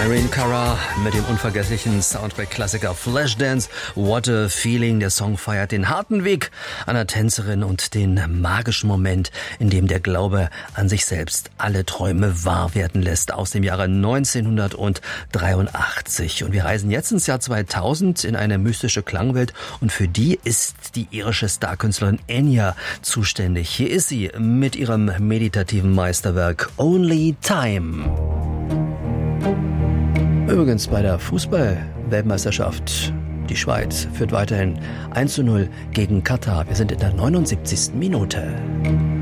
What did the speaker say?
Irene Cara mit dem unvergesslichen Soundtrack-Klassiker Flashdance. What a Feeling. Der Song feiert den harten Weg einer Tänzerin und den magischen Moment, in dem der Glaube an sich selbst alle Träume wahr werden lässt. Aus dem Jahre 1983. Und wir reisen jetzt ins Jahr 2000 in eine mystische Klangwelt. Und für die ist die irische Starkünstlerin Enya zuständig. Hier ist sie mit ihrem meditativen Meisterwerk Only Time. Übrigens bei der Fußball-Weltmeisterschaft. Die Schweiz führt weiterhin 1:0 gegen Katar. Wir sind in der 79. Minute.